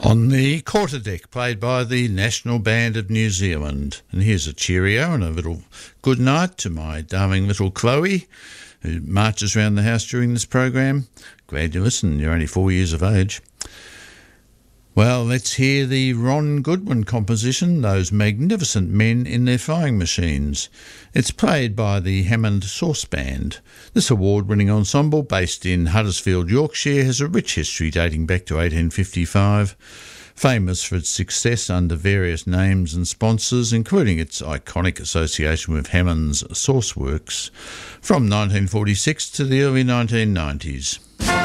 On the quarterdeck, played by the National Band of New Zealand. And here's a cheerio and a little good night to my darling little Chloe, who marches around the house during this program. Glad you listen, you're only 4 years of age. Well, let's hear the Ron Goodwin composition, Those Magnificent Men in Their Flying Machines. It's played by the Hammond Source Band. This award-winning ensemble, based in Huddersfield, Yorkshire, has a rich history dating back to 1855, famous for its success under various names and sponsors, including its iconic association with Hammond's Source Works from 1946 to the early 1990s.